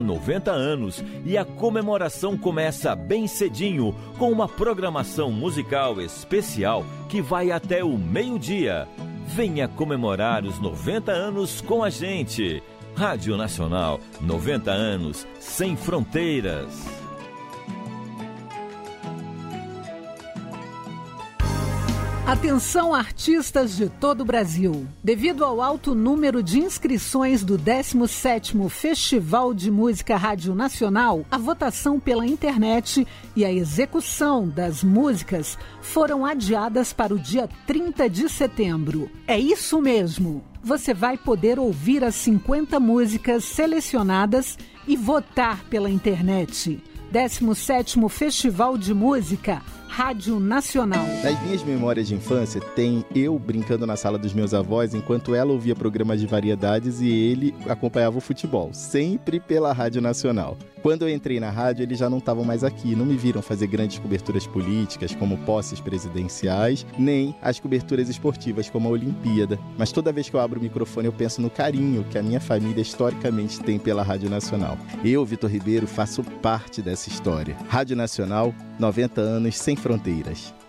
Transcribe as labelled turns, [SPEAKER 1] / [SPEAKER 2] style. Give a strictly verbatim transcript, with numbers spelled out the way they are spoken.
[SPEAKER 1] noventa anos e a comemoração começa bem cedinho com uma programação musical especial que vai até o meio-dia. Venha comemorar os noventa anos com a gente. Rádio Nacional, noventa anos sem fronteiras.
[SPEAKER 2] Atenção, artistas de todo o Brasil. Devido ao alto número de inscrições do décimo sétimo Festival de Música Rádio Nacional, a votação pela internet e a execução das músicas foram adiadas para o dia trinta de setembro. É isso mesmo! Você vai poder ouvir as cinquenta músicas selecionadas e votar pela internet. décimo sétimo Festival de Música Rádio Nacional.
[SPEAKER 3] Nas minhas memórias de infância, tem eu brincando na sala dos meus avós enquanto ela ouvia programas de variedades e ele acompanhava o futebol, sempre pela Rádio Nacional. Quando eu entrei na rádio, eles já não estavam mais aqui, não me viram fazer grandes coberturas políticas, como posses presidenciais, nem as coberturas esportivas, como a Olimpíada. Mas toda vez que eu abro o microfone, eu penso no carinho que a minha família historicamente tem pela Rádio Nacional. Eu, Vitor Ribeiro, faço parte dessa história. Rádio Nacional, noventa anos sem fronteiras.